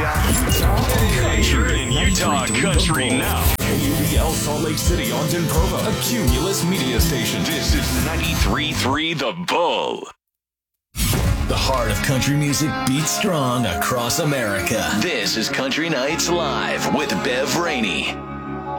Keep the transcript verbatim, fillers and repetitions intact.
You're in Utah country now. K U B L Salt Lake City on Denprova, a Cumulus media station. This is ninety-three point three The Bull. The heart of country music beats strong across America. This is Country Nights Live with Bev Rainey.